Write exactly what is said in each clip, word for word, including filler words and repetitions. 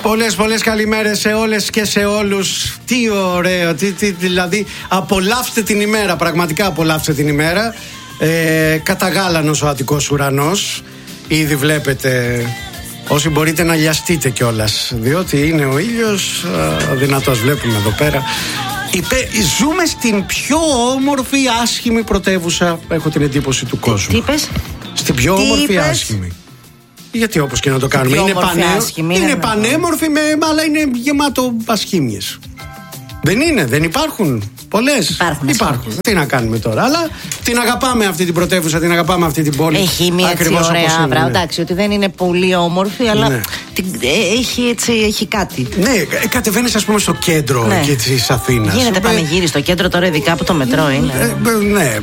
Πολλές πολλές καλημέρες σε όλες και σε όλους. Τι ωραίο, τι, τι, δηλαδή απολαύστε την ημέρα, πραγματικά απολαύστε την ημέρα. ε, Καταγάλανος ο Αττικός ουρανός. Ήδη βλέπετε, όσοι μπορείτε να λιαστείτε κιόλας, διότι είναι ο ήλιος α, δυνατός, βλέπουμε εδώ πέρα. Υπέ, ζούμε στην πιο όμορφη άσχημη πρωτεύουσα, έχω την εντύπωση, του κόσμου. Τι είπες? Στην πιο Τι όμορφη είπες? άσχημη. Γιατί όπως και να το κάνουμε, είναι, πανέ... άσχημη, είναι είναι πανέμορφη, με... αλλά είναι γεμάτο ασχήμιες. Δεν είναι, δεν υπάρχουν πολλές. Υπάρχουν, υπάρχουν. Τι να κάνουμε τώρα, αλλά την αγαπάμε αυτή την πρωτεύουσα, την αγαπάμε αυτή την πόλη. Έχει μια έτσι ωραία άβρα, εντάξει, ότι δεν είναι πολύ όμορφη, αλλά ναι. την, ε, έχει, έτσι, έχει κάτι. Ναι, κατεβαίνεις ας πούμε στο κέντρο, ναι, και της Αθήνας. Γίνεται πανηγύρι στο κέντρο τώρα, ειδικά από το μετρό είναι. Ε, ναι,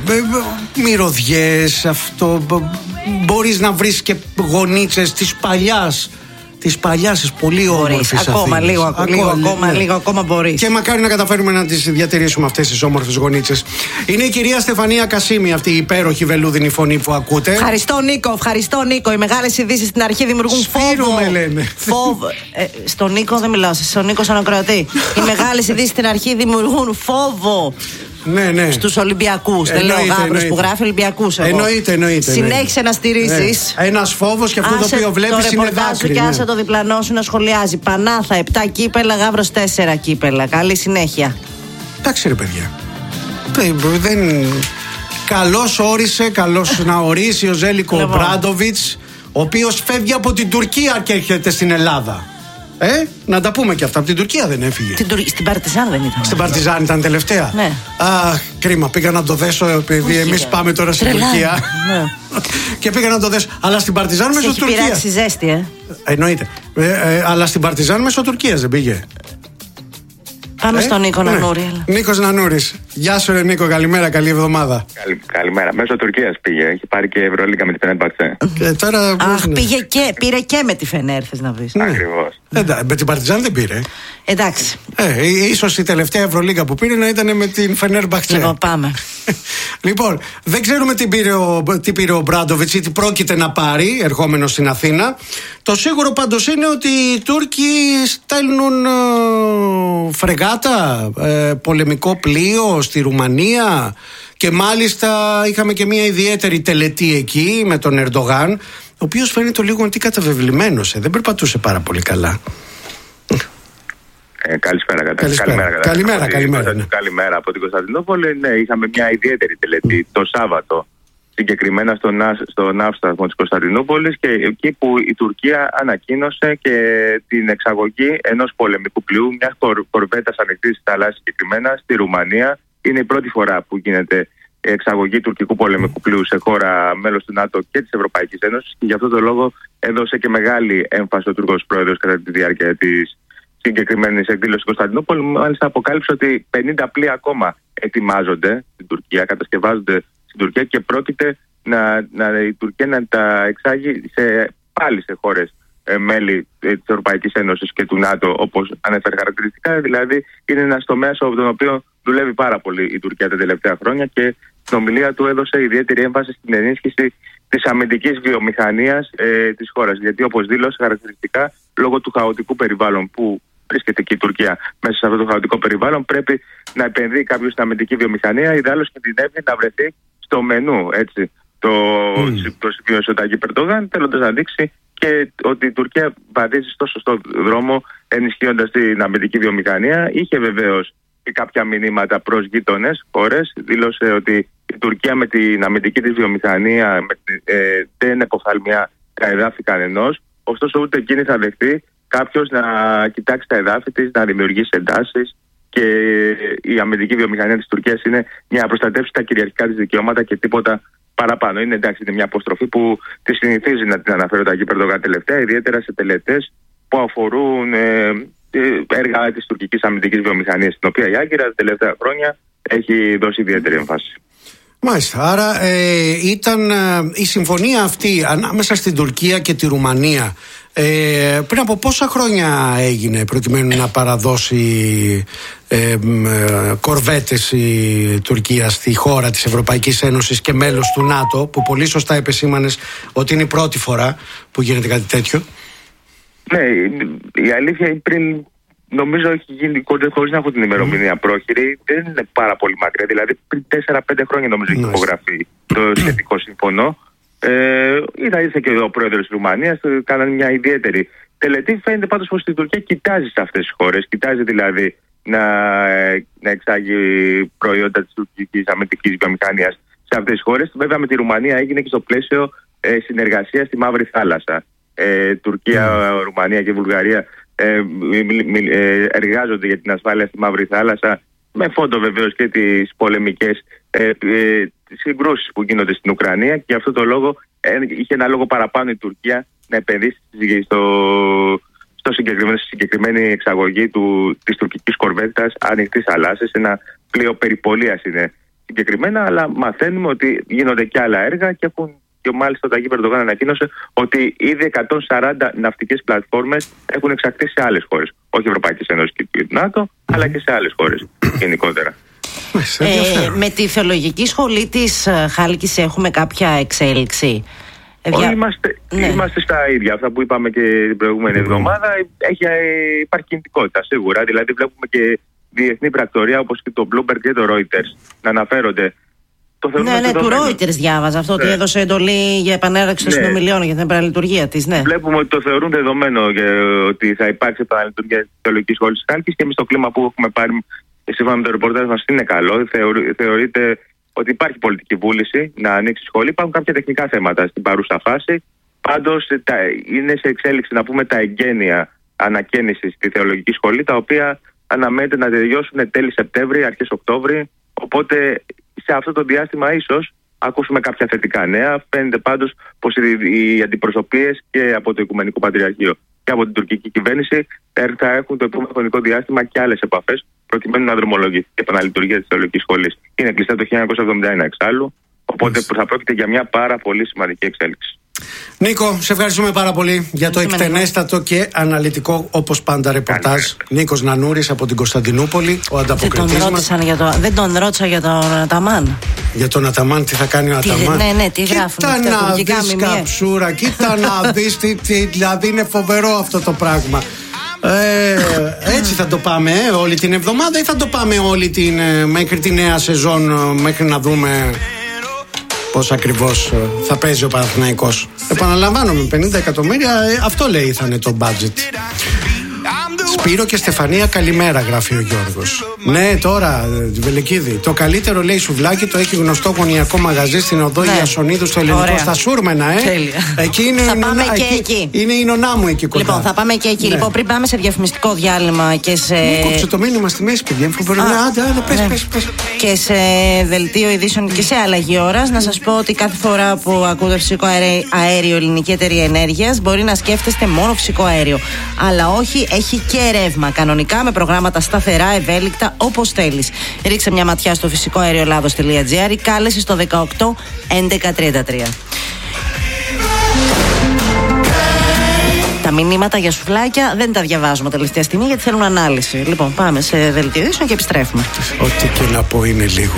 μυρωδιές, αυτό. Μπορείς να βρεις και γωνίτσες της παλιάς. Τη παλιά, τη πολύ όμορφη. Ακόμα Αθήνας. λίγο, ακόμα, λίγο, ακόμα, ναι. λίγο ακόμα μπορεί. Και μακάρι να καταφέρουμε να τις διατηρήσουμε αυτές τις όμορφες γωνίτσες. Είναι η κυρία Στεφανία Κασίμη, αυτή η υπέροχη βελούδινη φωνή που ακούτε. Ευχαριστώ, Νίκο, ευχαριστώ, Νίκο. Οι μεγάλες ειδήσεις στην αρχή δημιουργούν φόβο. με λένε. Φόβο. Ε, στον Νίκο δεν μιλάω, στον Νίκο σαν ακροατή. Οι μεγάλες ειδήσεις στην αρχή δημιουργούν φόβο. Ναι, ναι. Στους Ολυμπιακούς. Δεν λέω Γάβρος που γράφει Ολυμπιακούς. Εννοείται, εννοείται. Συνέχισε να στηρίζεις. Ναι. Ένας φόβος και αυτό άσε το οποίο βλέπεις είναι δάκρυ. Και ναι. άσε το διπλανό σου να σχολιάζει. Πανάθα επτά κύπελα, Γάβρος τέσσερα κύπελα. Καλή συνέχεια. Εντάξει ρε παιδιά. Δεν... Καλώς όρισε, καλώς να ορίσει ο Ζέλικο Μπράντοβιτς, ο οποίος φεύγει από την Τουρκία και έρχεται στην Ελλάδα. Ε, να τα πούμε και αυτά. Από την Τουρκία δεν έφυγε. Στην, Τουρ... Στην Παρτιζάν δεν ήταν. Στην Παρτιζάν ήταν τελευταία. Ναι. Αχ, κρίμα. Πήγα να το δέσω, επειδή εμείς πάμε τώρα στην Τρελά. Τουρκία. Ναι. Και πήγα να το δέσω. Αλλά στην Παρτιζάν μέσω Τουρκία. Έχει πειράξει ζέστη, ε. Εννοείται. Ε, ε, αλλά στην Παρτιζάν μέσω Τουρκία δεν πήγε. Πάμε ε, στον Νίκο ναι. Νανούρη. Νίκος Νανούρης. Γεια σου, ρε Νίκο, καλημέρα, καλή εβδομάδα. Καλη, καλημέρα. Μέσω Τουρκίας πήγε. Έχει πάρει και Ευρωλίγκα με τη Φενέρμπαχτσε. Και τώρα. Αχ, ναι. πήγε και, πήρε και με τη Φενέρ, θες να βρει. Ναι. Ακριβώς. Ε, με την Παρτιζάν δεν πήρε. Εντάξει. Ε, ίσως η τελευταία Ευρωλίγκα που πήρε να ήταν με την Φενέρμπαχτσε. Λοιπόν, πάμε. Λοιπόν, δεν ξέρουμε τι πήρε ο, τι πήρε ο Μπράντοβιτς ή τι πρόκειται να πάρει ερχόμενος στην Αθήνα. Το σίγουρο πάντως είναι ότι οι Τούρκοι στέλνουν ε, φρεγάτα, ε, πολεμικό πλοίο στη Ρουμανία, και μάλιστα είχαμε και μια ιδιαίτερη τελετή εκεί με τον Ερντογάν, ο οποίος φαίνεται λίγο τι καταβεβλημένος, ε, δεν περπατούσε πάρα πολύ καλά. Ε, καλησπέρα, κατά. Καλησπέρα. Καλημέρα, κατά. Καλημέρα, καλημέρα, ναι. Καλημέρα από την Κωνσταντινούπολη. Ναι, είχαμε μια ιδιαίτερη τελετή το Σάββατο, συγκεκριμένα στο, στο ναύσταθμο της Κωνσταντινούπολης, και εκεί που η Τουρκία ανακοίνωσε και την εξαγωγή ενός πολεμικού πλοίου, μιας κορβέτας ανοιχτής θαλάσσης συγκεκριμένα, στη Ρουμανία. Είναι η πρώτη φορά που γίνεται εξαγωγή τουρκικού πολεμικού πλοίου σε χώρα μέλος του ΝΑΤΟ και της Ευρωπαϊκής Ένωσης, και γι' αυτό το λόγο έδωσε και μεγάλη έμφαση ο Τούρκος πρόεδρος κατά τη διάρκεια της συγκεκριμένη εκδήλωση στην Κωνσταντινούπολη. Μάλιστα, αποκάλυψε ότι πενήντα πλοία ακόμα ετοιμάζονται στην Τουρκία, κατασκευάζονται στην Τουρκία, και πρόκειται να, να, η Τουρκία να τα εξάγει σε, πάλι σε χώρες ε, μέλη ε, της Ευρωπαϊκής Ένωσης και του ΝΑΤΟ, όπως ανέφερε χαρακτηριστικά. Δηλαδή, είναι ένας τομέας από τον οποίο δουλεύει πάρα πολύ η Τουρκία τα τελευταία χρόνια, και στην ομιλία του έδωσε ιδιαίτερη έμφαση στην ενίσχυση της αμυντικής βιομηχανίας ε, της χώρας. Γιατί, όπως δήλωσε χαρακτηριστικά, λόγω του χαοτικού περιβάλλον που βρίσκεται και η Τουρκία μέσα σε αυτό το χαοτικό περιβάλλον, πρέπει να επενδύει κάποιος στην αμυντική βιομηχανία. Ιδάλλως κινδυνεύει να βρεθεί στο μενού, έτσι, το, mm. το σημείωσε ο Ταγί Ερντογάν, θέλοντας να δείξει και ότι η Τουρκία βαδίζει στο σωστό δρόμο, ενισχύοντας την αμυντική βιομηχανία. Είχε βεβαίως και κάποια μηνύματα προς γείτονες χώρες. Δήλωσε ότι η Τουρκία με την αμυντική της βιομηχανία με, ε, δεν εποφθαλμιά τα εδάφη κανενός. Ωστόσο, ούτε εκείνη θα δεχτεί κάποιος να κοιτάξει τα εδάφη της, να δημιουργήσει εντάσεις, και η αμυντική βιομηχανία της Τουρκίας είναι μια προστατεύσει τα κυριαρχικά της δικαιώματα και τίποτα παραπάνω. Είναι, εντάξει, είναι μια αποστροφή που τη συνηθίζει να την αναφέρω τα Ερντογάν τελευταία, ιδιαίτερα σε τελετές που αφορούν ε, έργα της τουρκικής αμυντικής βιομηχανίας, στην οποία η Άγκυρα τα τελευταία χρόνια έχει δώσει ιδιαίτερη έμφαση. Μάλιστα, άρα ε, ήταν ε, η συμφωνία αυτή ανάμεσα στην Τουρκία και τη Ρουμανία ε, πριν από πόσα χρόνια έγινε, προκειμένου να παραδώσει ε, ε, κορβέτες η Τουρκία στη χώρα της Ευρωπαϊκής Ένωσης και μέλος του ΝΑΤΟ, που πολύ σωστά επεσήμανες ότι είναι η πρώτη φορά που γίνεται κάτι τέτοιο. Ναι, η αλήθεια είναι πριν, νομίζω έχει γίνει χωρίς να έχω την ημερομηνία πρόχειρη, δεν είναι πάρα πολύ μακριά. Δηλαδή πριν τέσσερα πέντε χρόνια νομίζω έχει υπογραφεί το σχετικό σύμφωνο. Ε, είδα, ήρθε και ο πρόεδρος της Ρουμανίας, κάνανε μια ιδιαίτερη τελετή. Φαίνεται πάντως πως η Τουρκία κοιτάζει σε αυτές τις χώρες, κοιτάζει δηλαδή να, να εξάγει προϊόντα της τουρκικής αμυντικής βιομηχανίας σε αυτές τις χώρες. Βέβαια με τη Ρουμανία έγινε και στο πλαίσιο ε, συνεργασίας στη Μαύρη Θάλασσα. Ε, Τουρκία, mm. Ρουμανία και Βουλγαρία ε, μι, μι, ε, εργάζονται για την ασφάλεια στη Μαύρη Θάλασσα, με φόντο βεβαίως και τις πολεμικές ε, ε, συγκρούσεις που γίνονται στην Ουκρανία, και γι' αυτό το λόγο ε, είχε ένα λόγο παραπάνω η Τουρκία να επενδύσει στο, στο συγκεκριμένο, στη συγκεκριμένη εξαγωγή του, της τουρκικής κορβέτας ανοιχτής θαλάσσης. Ένα πλοίο περιπολίας είναι συγκεκριμένα, αλλά μαθαίνουμε ότι γίνονται και άλλα έργα, και έχουν και μάλιστα ο Ταγίπ Ερντογάν ανακοίνωσε ότι ήδη εκατόν σαράντα ναυτικές πλατφόρμες έχουν εξαχθεί σε άλλες χώρες. Όχι Ευρωπαϊκής Ένωσης και του ΝΑΤΟ, mm. αλλά και σε άλλες χώρες γενικότερα. Ε, με τη θεολογική σχολή της Χάλκης έχουμε κάποια εξέλιξη? Όχι, είμαστε, ναι. είμαστε στα ίδια. Αυτά που είπαμε και την προηγούμενη mm. εβδομάδα. Έχει, υπάρχει κινητικότητα σίγουρα. Δηλαδή βλέπουμε και διεθνή πρακτορία όπως και το Bloomberg και το Reuters να αναφέρονται. Το ναι, ναι, του Reuters διάβαζα αυτό, ναι. ότι έδωσε εντολή για επανέναρξη των ναι. συνομιλιών για την επαναλειτουργία της. Ναι. Βλέπουμε ότι το θεωρούν δεδομένο για ότι θα υπάρξει επαναλειτουργία της θεολογικής σχολής της Χάλκης, και εμείς το κλίμα που έχουμε πάρει σύμφωνα με το ρεπορτάζ μας είναι καλό. Θεωρεί, θεωρείται ότι υπάρχει πολιτική βούληση να ανοίξει σχολή. Υπάρχουν κάποια τεχνικά θέματα στην παρούσα φάση. Πάντως είναι σε εξέλιξη, να πούμε, τα εγγένεια ανακαίνιση στη θεολογική σχολή, τα οποία αναμένεται να τελειώσουν τέλη Σεπτέμβρη, αρχές Οκτώβρη. Οπότε σε αυτό το διάστημα ίσως ακούσουμε κάποια θετικά νέα. Φαίνεται πάντως πως οι, οι αντιπροσωπείες και από το Οικουμενικό Πατριαρχείο και από την τουρκική κυβέρνηση θα έχουν το επόμενο χρονικό διάστημα και άλλες επαφές, προκειμένου να δρομολογηθεί η επαναλειτουργία της θεολογικής σχολής. Είναι κλειστά το χίλια εννιακόσια εβδομήντα ένα εξάλλου, οπότε θα πρόκειται για μια πάρα πολύ σημαντική εξέλιξη. Νίκο, σε ευχαριστούμε πάρα πολύ για το εκτενέστατο και αναλυτικό, όπως πάντα, ρεπορτάζ. Νίκος Νανούρης από την Κωνσταντινούπολη, ο ανταποκριτής μας. Δεν τον, δεν τον ρώτησα για τον Αταμάν. Για τον Αταμάν, τι θα κάνει ο Αταμάν? Ναι, ναι, τι γράφουν. Κοίτα να δεις, καψούρα, κοίτα να δεις, τι, τι, δηλαδή είναι φοβερό αυτό το πράγμα. Ε, έτσι θα το πάμε ε, όλη την εβδομάδα, ή θα το πάμε όλη την, ε, μέχρι τη νέα σεζόν, ε, μέχρι να δούμε πώς ακριβώς θα παίζει ο Παναθηναϊκός? Επαναλαμβάνω, με πενήντα εκατομμύρια, ε, αυτό λέει θα είναι το budget. Σπύρο και Στεφανία, καλημέρα, γράφει ο Γιώργος. Ναι, τώρα, Βελεκίδη, το καλύτερο, λέει, σουβλάκι το έχει γνωστό γωνιακό μαγαζί στην οδό ναι. Ιασονίδου στο Ελληνικό. Ωραία. Στα Σούρμενα, ε. Εκεί είναι, θα πάμε νονά, και εκεί, εκεί. Είναι η νονά μου εκεί κοντά. Λοιπόν, θα πάμε και εκεί. Ναι. Λοιπόν, πριν πάμε σε διαφημιστικό διάλειμμα και σε. Μου κόψε το μήνυμα στη μέση, παιδιά. Φοβερό. Άντε, άντε, πες, πες, πες. Και σε δελτίο ειδήσεων και σε αλλαγή ώρας, να σας πω ότι κάθε φορά που ακούτε φυσικό αέριο Ελληνική Εταιρεία Ενέργειας, μπορεί να σκέφτεστε μόνο φυσικό αέριο. Αλλά όχι, έχει και ρεύμα. Κανονικά με προγράμματα σταθερά, ευέλικτα, όπως θέλεις. Ρίξε μια ματιά στο φυσικό αέριο ελλάδος τελεία τζι άρ ή κάλεσε στο δεκαοκτώ έντεκα τριάντα τρία. Τα μηνύματα για σουφλάκια δεν τα διαβάζουμε τελευταία στιγμή γιατί θέλουν ανάλυση. Λοιπόν, πάμε σε δελτίο ειδήσεων και επιστρέφουμε. Ό,τι και να πω είναι λίγο.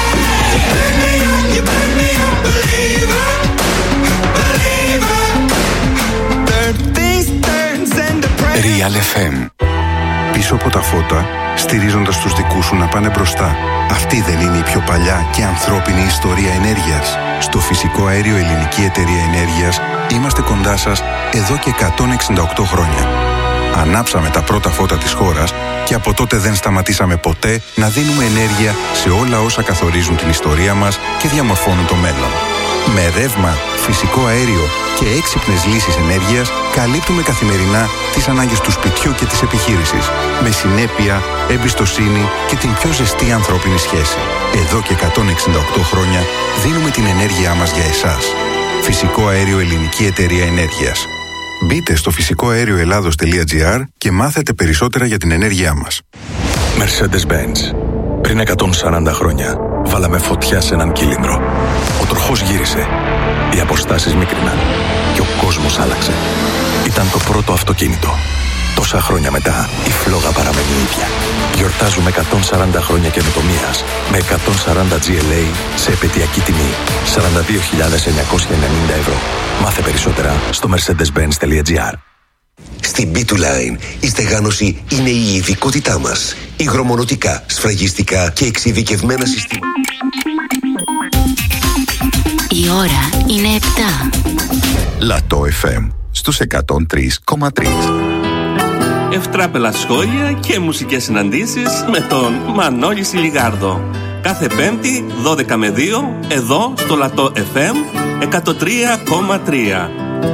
Real εφ εμ. Πίσω από τα φώτα, στηρίζοντας τους δικούς σου να πάνε μπροστά. Αυτή δεν είναι η πιο παλιά και ανθρώπινη ιστορία ενέργειας? Στο φυσικό αέριο Ελληνική Εταιρεία Ενέργειας είμαστε κοντά σας εδώ και εκατόν εξήντα οκτώ χρόνια. Ανάψαμε τα πρώτα φώτα της χώρας και από τότε δεν σταματήσαμε ποτέ να δίνουμε ενέργεια σε όλα όσα καθορίζουν την ιστορία μας και διαμορφώνουν το μέλλον. Με ρεύμα, φυσικό αέριο και έξυπνες λύσεις ενέργειας καλύπτουμε καθημερινά τις ανάγκες του σπιτιού και της επιχείρησης. Με συνέπεια, εμπιστοσύνη και την πιο ζεστή ανθρώπινη σχέση. Εδώ και εκατόν εξήντα οκτώ χρόνια δίνουμε την ενέργειά μας για εσάς. Φυσικό αέριο Ελληνική Εταιρεία Ενέργειας. Μπείτε στο φυσικό αέριο ελλάδος τελεία τζι άρ και μάθετε περισσότερα για την ενέργειά μας. Mercedes-Benz. Πριν εκατόν σαράντα χρόνια βάλαμε φωτιά σε έναν κύλινδρο. Ο τροχός γύρισε, οι αποστάσεις μίκριναν και ο κόσμος άλλαξε. Ήταν το πρώτο αυτοκίνητο. Τόσα χρόνια μετά η φλόγα παραμένει ίδια. Γιορτάζουμε εκατόν σαράντα χρόνια καινοτομίας με εκατόν σαράντα τζι ελ έι σε επαιτειακή τιμή σαράντα δύο χιλιάδες εννιακόσια ενενήντα ευρώ. Μάθε περισσότερα στο mercedes benz τελεία τζι άρ. Στη Στη μπι του Line η στεγάνωση είναι η ειδικότητά μας. Υγρομονωτικά, σφραγιστικά και εξειδικευμένα συστήματα. Η ώρα είναι επτά. Λατό εφ εμ στους εκατόν τρία κόμμα τρία. Ευτράπελα σχόλια και μουσικές συναντήσεις με τον Μανώλη Σιλιγάρδο. Κάθε Πέμπτη δώδεκα με δύο εδώ στο Λατό εφ εμ εκατόν τρία κόμμα τρία.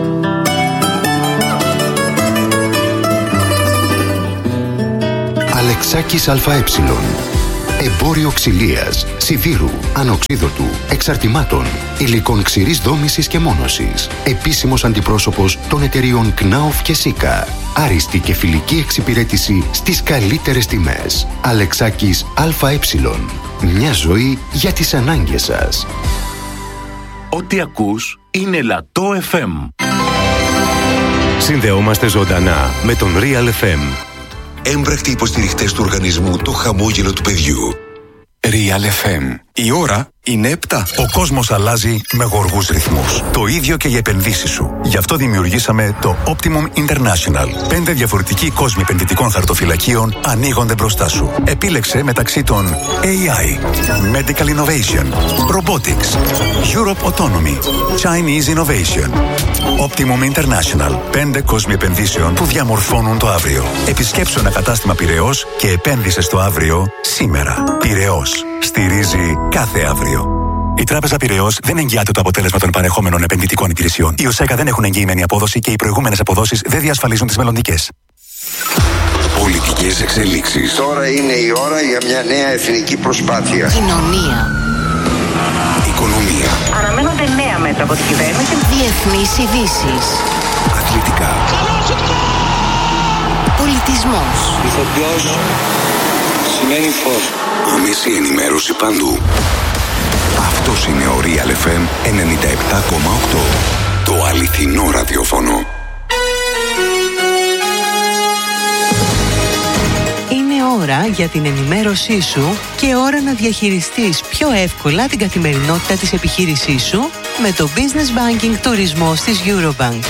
Αλεξάκης ΑΕ. Εμπόριο ξυλίας, σιδήρου, ανοξίδωτου, εξαρτημάτων, υλικών ξηρής δόμησης και μόνωσης. Επίσημος αντιπρόσωπος των εταιριών Κνάοφ και Σίκα. Άριστη και φιλική εξυπηρέτηση στις καλύτερες τιμές. Αλεξάκης ΑΕ. Μια ζωή για τις ανάγκες σας. Ό,τι ακούς είναι Λατό εφ εμ. Συνδεόμαστε ζωντανά με τον Real εφ εμ. Έμπρακτοι υποστηριχτές του οργανισμού Το Χαμόγελο του Παιδιού. Real εφ εμ. Η ώρα είναι επτά. Ο κόσμος αλλάζει με γοργούς ρυθμούς. Το ίδιο και οι επενδύσεις σου. Γι' αυτό δημιουργήσαμε το Optimum International. Πέντε διαφορετικοί κόσμοι επενδυτικών χαρτοφυλακίων ανοίγονται μπροστά σου. Επίλεξε μεταξύ των έι άι, Medical Innovation, Robotics, Europe Autonomy, Chinese Innovation. Optimum International. Πέντε κόσμοι επενδύσεων που διαμορφώνουν το αύριο. Επισκέψου ένα κατάστημα Πειραιώς και επένδυσε στο αύριο σήμερα. Πειραιώς. Στηρίζει κάθε αύριο. Η Τράπεζα Πειραιώς δεν εγγυάται το αποτέλεσμα των παρεχόμενων επενδυτικών υπηρεσιών. Οι ΟΣΕΚΑ δεν έχουν εγγυημένη απόδοση και οι προηγούμενες αποδόσεις δεν διασφαλίζουν τις μελλοντικές. Πολιτικές εξελίξεις. Τώρα είναι η ώρα για μια νέα εθνική προσπάθεια. Κοινωνία. Οικονομία. Αναμένονται νέα μέτρα από την κυβέρνηση. Διεθνείς ειδήσεις. Αθλητικά. Πολιτισμός. Ηθοποιός σημαίνει φως. Άμεση ενημέρωση παντού. Αυτός είναι ο Real εφ εμ ενενήντα επτά κόμμα οκτώ. Το αληθινό ραδιόφωνο. Είναι ώρα για την ενημέρωσή σου και ώρα να διαχειριστείς πιο εύκολα την καθημερινότητα της επιχείρησής σου με το Business Banking Τουρισμός της Eurobank.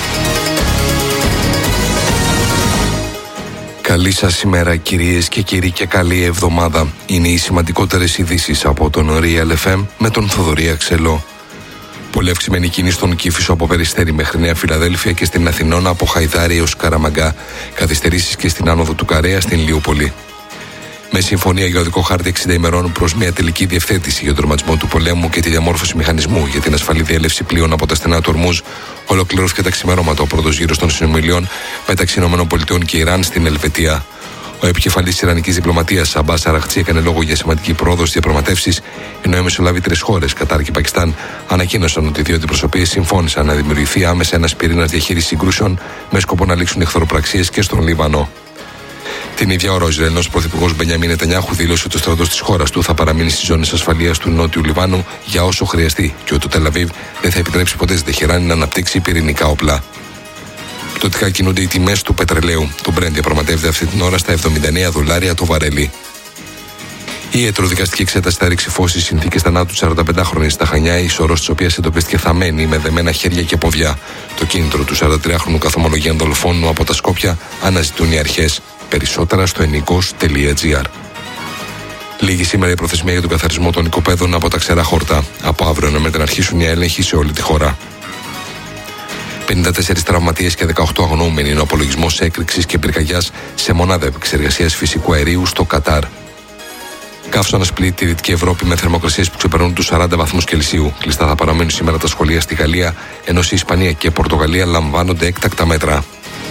Καλή σας ημέρα κυρίες και κύριοι και καλή εβδομάδα. Είναι οι σημαντικότερες ειδήσεις από τον Real εφ εμ με τον Θοδωρή Αξελό. Πολύ αυξημένη κίνηση στον Κύφισο από Περιστέρι μέχρι Νέα Φιλαδέλφια και στην Αθηνώνα από Χαϊδάρη έως Καραμαγκά. Καθυστερήσεις και στην άνοδο του Καρέα στην Λιούπολη. Με συμφωνία για οδικό χάρτη εξήντα ημερών προς μια τελική διευθέτηση για τον τερματισμό του πολέμου και τη διαμόρφωση μηχανισμού για την ασφαλή διέλευση πλοίων από τα στενά του Ορμούζ, ολοκληρώθηκε τα ξημερώματα ο πρώτος γύρος των συνομιλιών μεταξύ ΗΠΑ και Ιράν στην Ελβετία. Ο επικεφαλής της Ιρανικής διπλωματίας, Αμπάς Αραχτσί, έκανε λόγο για σημαντική πρόοδο στις διαπραγματεύσεις, ενώ οι μεσολαβήτρες χώρες, Κατάρ και Πακιστάν, ανακοίνωσαν ότι οι δύο αντιπροσωπείες συμφώνησαν να δημιουργηθεί άμεσα ένας πυρήνας διαχείρισης συγκρούσεων με σκοπό να λήξουν εχθροπραξίες και στον Λίβανο. Την ίδια ώρα, ο Ισραηλινός πρωθυπουργός Μπενιαμίν Νετανιάχου δήλωσε ότι ο στρατός της χώρας του θα παραμείνει στις ζώνες ασφαλείας του Νότιου Λιβάνου για όσο χρειαστεί και ότι το Τελ Αβίβ δεν θα επιτρέψει ποτέ στη Τεχεράνη να αναπτύξει πυρηνικά όπλα. Πτωτικά κινούνται οι τιμές του πετρελαίου. Το Brent διαπραγματεύεται αυτή την ώρα στα εβδομήντα εννέα δολάρια το βαρέλι. Η ιατροδικαστική εξέταση θα ρίξει φως στις συνθήκες θανάτου σαρανταπεντάχρονης στα Χανιά, η σωρός της οποίας εντοπίστηκε θαμμένη με δεμένα χέρια και ποδιά. Το κίνητρο του σαραντατριάχρονου καθομολογίαν δολοφόνου από τα Σκόπια αναζητούν οι αρχές. Περισσότερα στο ενίκος τελεία τζι άρ. Λίγη σήμερα η προθεσμία για τον καθαρισμό των οικοπαίδων από τα ξερά χόρτα. Από αύριο να μεταναρχίσουν οι έλεγχοι σε όλη τη χώρα. πενήντα τέσσερις τραυματίες και δεκαοκτώ αγνοούμενοι είναι ο απολογισμός έκρηξης και πυρκαγιάς σε μονάδα επεξεργασίας φυσικού αερίου στο Κατάρ. Καύσωνας πλήττει τη Δυτική Ευρώπη με θερμοκρασίες που ξεπερνούν τους σαράντα βαθμούς Κελσίου. Κλειστά θα παραμένουν σήμερα τα σχολεία στη Γαλλία, ενώ η Ισπανία και η Πορτογαλία λαμβάνονται έκτακτα μέτρα.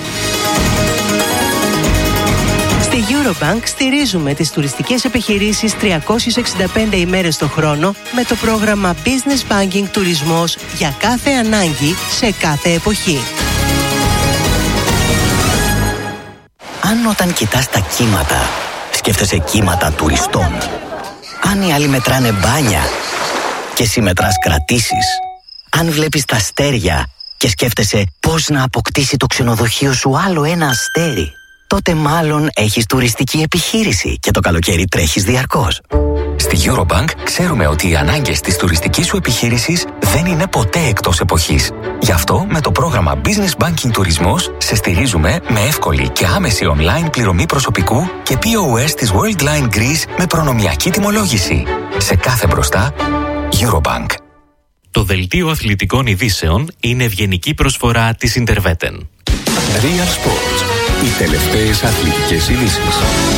Στη Eurobank στηρίζουμε τις τουριστικές επιχειρήσεις τριακόσιες εξήντα πέντε ημέρες το χρόνο με το πρόγραμμα Business Banking Τουρισμός για κάθε ανάγκη σε κάθε εποχή. Αν όταν κοιτάς τα κύματα σκέφτεσαι κύματα τουριστών, αν οι άλλοι μετράνε μπάνια και εσύ μετράς κρατήσεις, αν βλέπεις τα αστέρια και σκέφτεσαι πώς να αποκτήσει το ξενοδοχείο σου άλλο ένα αστέρι, τότε μάλλον έχεις τουριστική επιχείρηση και το καλοκαίρι τρέχεις διαρκώς. Στη Eurobank ξέρουμε ότι οι ανάγκες της τουριστικής σου επιχείρησης δεν είναι ποτέ εκτός εποχής. Γι' αυτό με το πρόγραμμα Business Banking Τουρισμός σε στηρίζουμε με εύκολη και άμεση online πληρωμή προσωπικού και πι ο ες της Worldline Greece με προνομιακή τιμολόγηση. Σε κάθε μπροστά, Eurobank. Το δελτίο αθλητικών ειδήσεων είναι ευγενική προσφορά της Interveten. Real Sports. Οι τελευταίες αθλητικές ειδήσεις.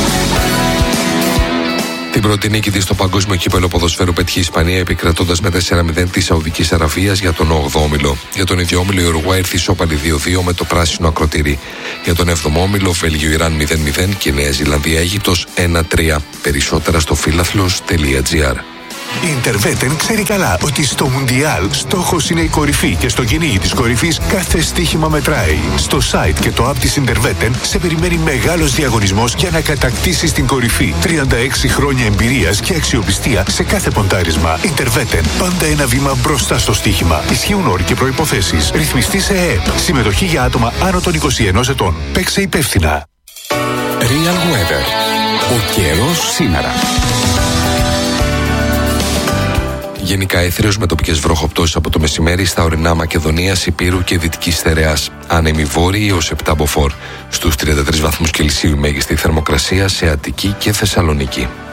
Την πρώτη νίκη της στο παγκόσμιο κύπελλο ποδοσφαίρου πέτυχε η Ισπανία επικρατώντας με τέσσερα μηδέν τη Σαουδικής Αραβίας για τον όγδοο όμιλο. Για τον ίδιο όμιλο η Ουρουγουάη ήρθε ισόπαλη δύο δύο με το πράσινο ακροτήρι. Για τον έβδομο όμιλο Βέλγιο-Ιράν μηδέν μηδέν και Νέα Ζηλανδία-Αίγυπτος ένα τρία. Περισσότερα στο φίλαθλος τελεία τζι άρ. Η Interveten ξέρει καλά ότι στο Μουντιάλ στόχος είναι η κορυφή και στο κυνήγι της κορυφής κάθε στοίχημα μετράει. Στο site και το app της Interveten σε περιμένει μεγάλος διαγωνισμός για να κατακτήσεις την κορυφή. τριάντα έξι χρόνια εμπειρίας και αξιοπιστία σε κάθε ποντάρισμα. Interveten. Πάντα ένα βήμα μπροστά στο στοίχημα. Ισχύουν όροι και προϋποθέσεις. Ρυθμιστή σε ΕΕΠ. Συμμετοχή για άτομα άνω των είκοσι ενός ετών. Παίξε υπεύθυνα. Real Weather. Ο καιρός σήμερα. Γενικά έθριος με τοπικές βροχοπτώσεις από το μεσημέρι στα ορεινά Μακεδονίας, Υπήρου και Δυτικής Στερεάς. Άνεμοι βόρειοι έως επτά μποφόρ. Στους τριάντα τρεις βαθμούς Κελσίου η μέγιστη θερμοκρασία σε Αττική και Θεσσαλονίκη.